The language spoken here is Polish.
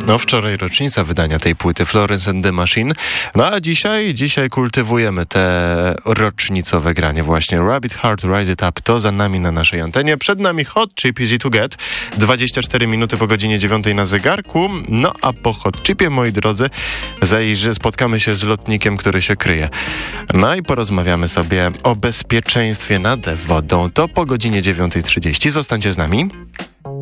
No wczoraj rocznica wydania tej płyty Florence and the Machine. No a dzisiaj kultywujemy te rocznicowe granie właśnie. Rabbit Heart, Rise It Up to za nami na naszej antenie. Przed nami Hot Chip, Easy to Get. 24 minuty po godzinie 9 na zegarku. No a po Hot Chipie, moi drodzy, spotkamy się z lotnikiem, który się kryje. No i porozmawiamy sobie o bezpieczeństwie nad wodą. To po godzinie 9:30. Zostańcie z nami.